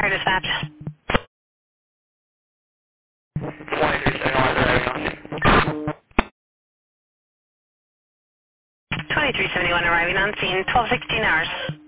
Fire dispatch. 2371 arriving on scene, 1216 hours.